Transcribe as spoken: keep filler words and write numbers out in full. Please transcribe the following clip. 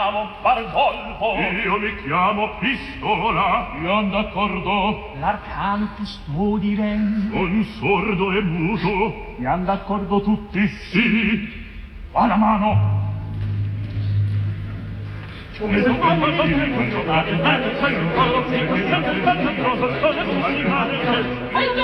Bardolfo. Io mi chiamo Pistola. Io d'accordo. L'arcano custode. Son sordo e muto. Iam d'accordo tutti. Sì. Alla mano. Ai